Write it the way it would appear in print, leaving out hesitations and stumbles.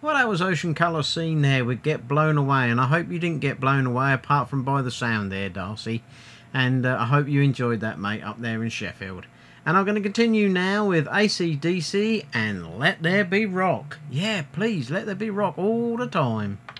Well, that was Ocean Colour Scene there with Get Blown Away, and I hope you didn't get blown away apart from by the sound there, Darcy. And I hope you enjoyed that, mate, up there in Sheffield. And I'm going to continue now with AC/DC and Let There Be Rock. Yeah, please, let there be rock all the time.